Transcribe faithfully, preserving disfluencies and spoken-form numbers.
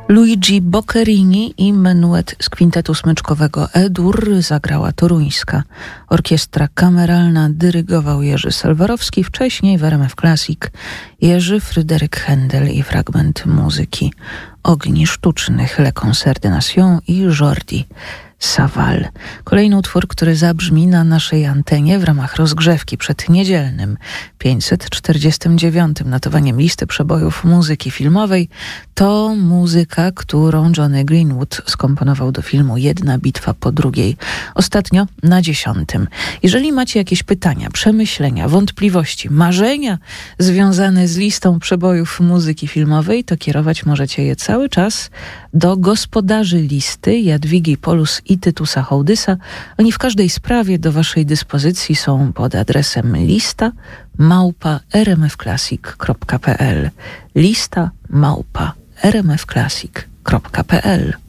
Luigi Boccherini i menuet z kwintetu smyczkowego E-dur zagrała toruńska orkiestra kameralna, dyrygował Jerzy Salwarowski, wcześniej w R M F Classic Jerzy Fryderyk Händel i fragment muzyki Ogni Sztucznych, Le Concert de Nation i Jordi Savall. Kolejny utwór, który zabrzmi na naszej antenie w ramach rozgrzewki przed niedzielnym pięćset czterdziestym dziewiątym notowaniem listy przebojów muzyki filmowej, to muzyka, którą Johnny Greenwood skomponował do filmu Jedna bitwa po drugiej, ostatnio na dziesiątym. Jeżeli macie jakieś pytania, przemyślenia, wątpliwości, marzenia związane z listą przebojów muzyki filmowej, to kierować możecie je cały czas do gospodarzy listy Jadwigi Polus i Tytusa Hołdysa. Oni w każdej sprawie do waszej dyspozycji są pod adresem lista małpa r m f classic kropka p l. Lista małpa r m f classic kropka p l.